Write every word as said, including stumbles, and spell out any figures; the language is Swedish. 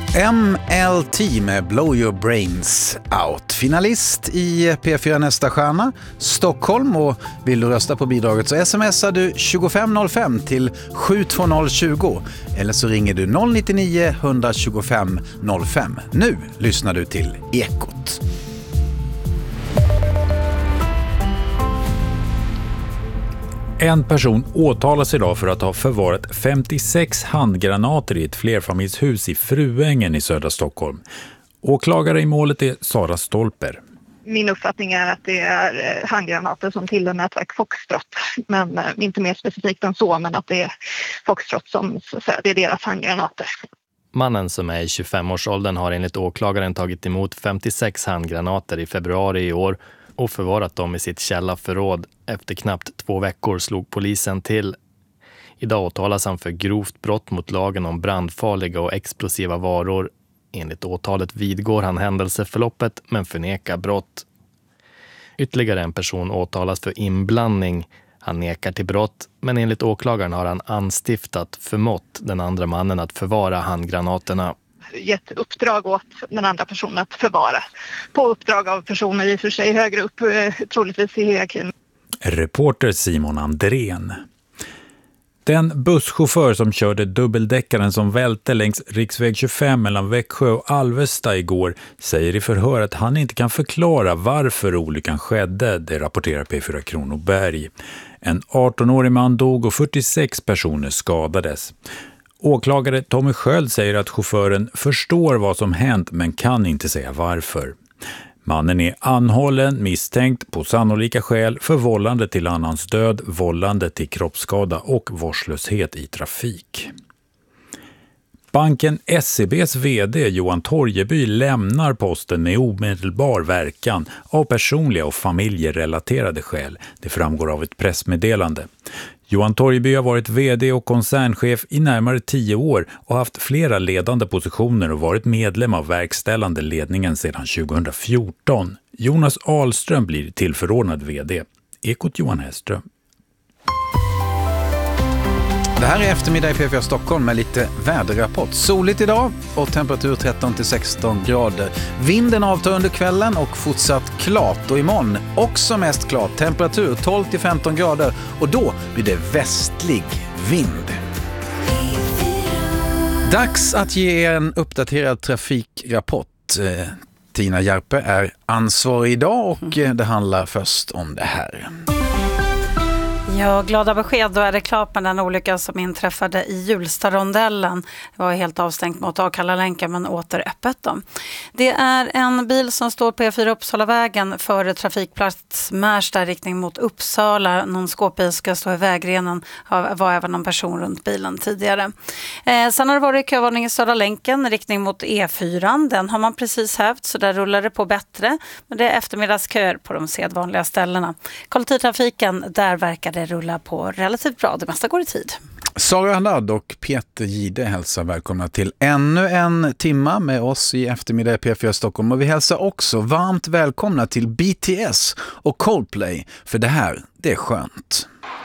M L T med Blow Your Brains Out. Finalist i P fyra Nästa stjärna, Stockholm. Och vill du rösta på bidraget så smsar du tjugofem noll fem till sju två noll tjugo. Eller så ringer du noll nio nio ett två fem noll fem. Nu lyssnar du till Ekot. En person åtalas idag för att ha förvarat femtiosex handgranater i ett flerfamiljshus i Fruängen i södra Stockholm. Åklagare i målet är Sara Stolper. Min uppfattning är att det är handgranater som tillhör nätverk Foxtrot, men inte mer specifikt än så, men att det är Foxtrot som det är deras handgranater. Mannen som är i tjugofem-årsåldern har enligt åklagaren tagit emot femtiosex handgranater i februari i år och förvarat dem i sitt källarförråd. Efter knappt två veckor slog polisen till. Idag åtalas han för grovt brott mot lagen om brandfarliga och explosiva varor. Enligt åtalet vidgår han händelseförloppet men förnekar brott. Ytterligare en person åtalas för inblandning. Han nekar till brott, men enligt åklagaren har han anstiftat förmått den andra mannen att förvara handgranaterna. Gett uppdrag åt den andra personen att förvara. På uppdrag av personer i och för sig högre upp, troligtvis i hierarkin. Reporter Simon Andrén. Den busschaufför som körde dubbeldäckaren som välte längs riksväg tjugofem mellan Växjö och Alvesta igår säger i förhör att han inte kan förklara varför olyckan skedde, det rapporterar P fyra Kronoberg. En arton-årig man dog och fyrtiosex personer skadades. Åklagare Tommy Sköld säger att chauffören förstår vad som hänt men kan inte säga varför. Mannen är anhållen, misstänkt på sannolika skäl för vållande till annans död, vållande till kroppsskada och vårdslöshet i trafik. Banken S E B:s vd Johan Torgeby lämnar posten med omedelbar verkan av personliga och familjerelaterade skäl. Det framgår av ett pressmeddelande. Johan Torgeby har varit vd och koncernchef i närmare tio år och haft flera ledande positioner och varit medlem av verkställande ledningen sedan tjugohundrafjorton. Jonas Ahlström blir tillförordnad vd. Ekot Johan Hellström. Det här är eftermiddag i P fyra Stockholm med lite väderrapport. Soligt idag och temperatur tretton till sexton grader. Vinden avtar under kvällen och fortsatt klart. Och imorgon också mest klart. Temperatur tolv till femton grader och då blir det västlig vind. Dags att ge er en uppdaterad trafikrapport. Tina Järpe är ansvarig idag och det handlar först om det här. Ja, glada besked. Då är det klart med den olyckan som inträffade i Hjulstarondellen. Det var helt avstängt mot Akalla-länken men åter öppet då. Det är en bil som står på E fyra Uppsalavägen före trafikplats Märsta riktning mot Uppsala. Någon skåpbil ska stå i vägrenen. Det var även en person runt bilen tidigare. Eh, sen har det varit kövarning i Södra länken riktning mot E fyra. Den har man precis hävt så där rullar det på bättre. Men det är eftermiddagsköer på de sedvanliga ställena. Kollektivtrafiken, där verkar det rulla på relativt bra. Det mesta går i tid. Sara Haddad och Peter Gide hälsar välkomna till ännu en timma med oss i eftermiddag i P fyra Stockholm. Och vi hälsar också varmt välkomna till B T S och Coldplay. För det här, det är skönt.